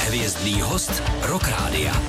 Hvězdný host Rock Rádia.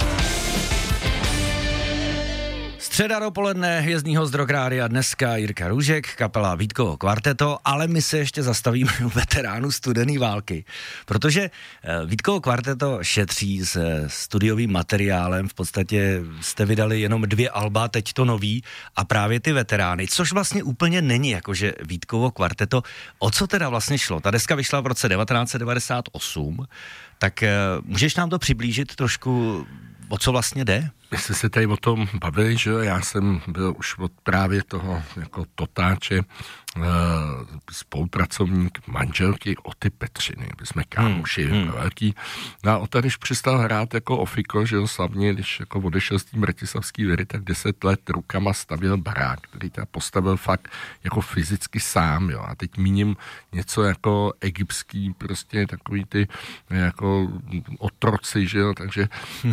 Středa dopoledne, hvězdný host Rock Rádia, dneska Jirka Růžek, kapela Vítkovo kvarteto, ale my se ještě zastavíme u veteránů studené války, protože Vítkovo kvarteto šetří s studiovým materiálem, v podstatě jste vydali jenom 2 alba, teď to nový a právě ty veterány, což vlastně úplně není jakože Vítkovo kvarteto. O co teda vlastně šlo? Ta deska vyšla v roce 1998, tak můžeš nám to přiblížit trošku, o co vlastně jde? My jsme se tady o tom bavili, že já jsem byl už od právě toho jako totáče spolupracovník manželky Oty Petřiny. My jsme kámoši velký. No a Ota, když přestal hrát jako ofiko, že jo, slavně, když jako odešel z té Bratislavské Viry, tak 10 let rukama stavěl barák, který teda postavil fakt jako fyzicky sám, jo. A teď míním něco jako egyptský, prostě takový ty jako otroci, že jo, takže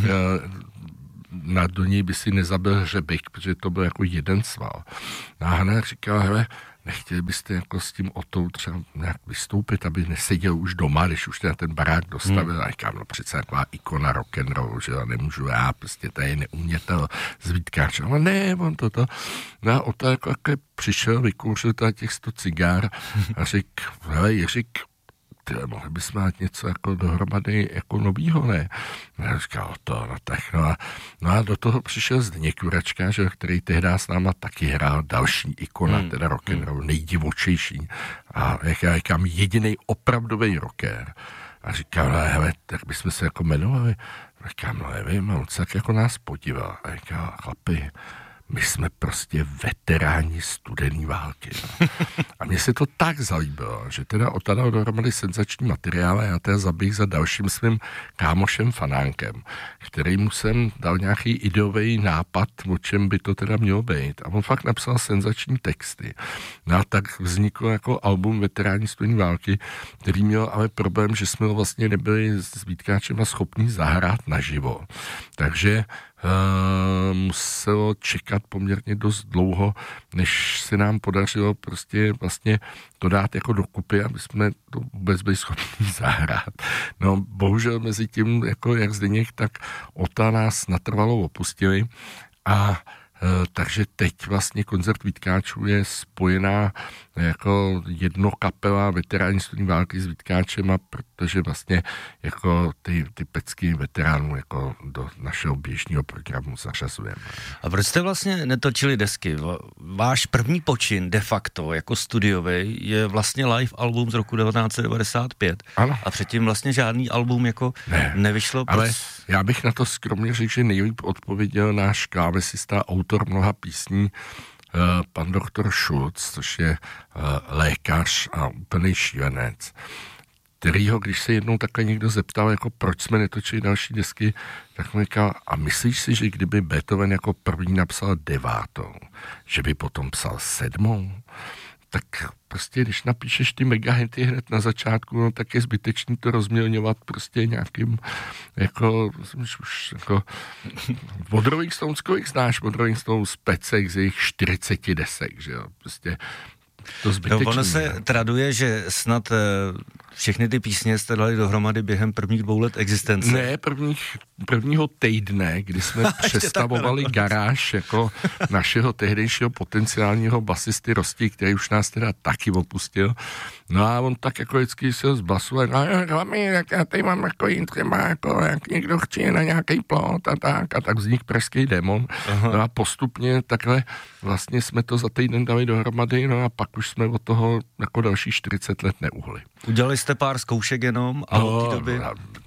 do něj by si nezabil hřebík, protože to byl jako jeden sval. No a Hana říkala, hele, nechtěli byste jako s tím Otou třeba nějak vystoupit, aby neseděl už doma, když už teda ten barák dostavil. A říkám, no přece taková ikona rock'n'roll, že jo, nemůžu já, prostě tady neumětel z Vítkáče. Ale ne, on toto. No a Ota jako přišel, vykouřil tady těch 100 cigár a řekl, hele Jiřík, mohli bychom mít něco jako dohromady jako novýho, ne? No já říkal, no a do toho přišel Zdeněk Jurečka, že, který tehdy s náma taky hrál, další ikona, teda rock'n'roll, nejdivočejší. A jak já říkám, jedinej opravdový rocker. A říkal, hele, tak bychom se jako jmenovali. A říkám, no nevím, a on se tak jako nás podíval. A říkal, chlapi, my jsme prostě veteráni studené války. No. A mně se to tak zalíbilo, že teda Ota dal dohromady senzační materiál a já teda zabých za dalším svým kámošem Fanánkem, kterýmu jsem dal nějaký ideový nápad, o čem by to teda mělo být. A on fakt napsal senzační texty. No a tak vzniklo jako album Veteráni studené války, který měl ale problém, že jsme ho vlastně nebyli s Vítkáčema schopni zahrát naživo. Takže muselo čekat poměrně dost dlouho, než se nám podařilo prostě vlastně to dát jako dokupy, aby jsme to vůbec byli schopni zahrát. No bohužel mezi tím, jako jak Zdeněk, tak Ota nás natrvalo opustili a takže teď vlastně koncert Vítkáčů je spojená jako jedno kapela veteráni studené války s Vítkáčema, protože vlastně jako ty pecky veteránů jako do našeho běžného programu zařazujeme. A proč jste vlastně netočili desky? Váš první počin de facto jako studiový je vlastně live album z roku 1995. Ano. A předtím vlastně žádný album jako nevyšlo. Ale já bych na to skromně řekl, že nejlíp odpověděl náš klávesista, autor mnoha písní, pan doktor Schulz, což je lékař a úplný šílenec, kterýho, když se jednou takhle někdo zeptal, jako proč jsme netočili další desky, tak mu říkal, a myslíš si, že kdyby Beethoven jako první napsal 9., že by potom psal 7? Tak prostě, když napíšeš ty megahity hned na začátku, no, tak je zbytečný to rozmělňovat prostě nějakým, jako, už jako, od Rolling Stoneskových znáš, od Rolling Stones pecek z jejich 40 desek, že jo, prostě to zbytečný. No, ono se traduje, že snad všechny ty písně jste dali dohromady během prvních 2 let existence. Ne, prvního týdne, kdy jsme přestavovali garáž jako našeho tehdejšího potenciálního basisty Rosti, který už nás teda taky opustil. No a on tak jako vždycky se z basu no jak já tady mám jako třeba jako jak někdo chce na nějaký plot a tak vznik Pražský démon. Aha. No a postupně takhle vlastně jsme to za týden dali dohromady, no a pak už jsme od toho jako další 40 let neuhli. Udělali jste pár zkoušek jenom a od té doby...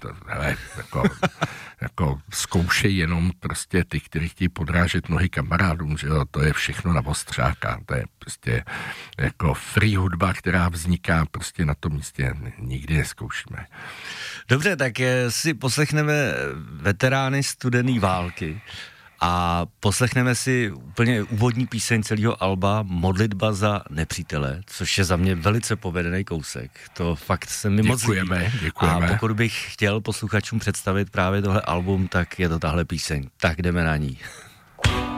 jako zkoušej jenom prostě ty, kteří chtějí podrážet nohy kamarádům, že jo, to je všechno na ostřáka, to je prostě jako free hudba, která vzniká prostě na tom místě, nikdy nezkoušíme. Dobře, tak si poslechneme veterány studené války a poslechneme si úplně úvodní píseň celého alba Modlitba za nepřítele, což je za mě velice povedený kousek. To fakt se mi moc líbí. Děkujeme. A pokud bych chtěl posluchačům představit právě tohle album, tak je to tahle píseň. Tak jdeme na ní.